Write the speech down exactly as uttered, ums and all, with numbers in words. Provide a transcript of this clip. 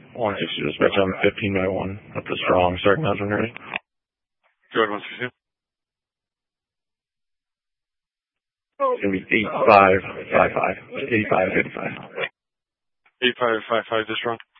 one sixty, dispatch on fifteen by one, up to strong, starting out when ready. Go ahead, one sixty. It's going to be eight five five five. eighty-five fifty-five. eight five five five, this strong.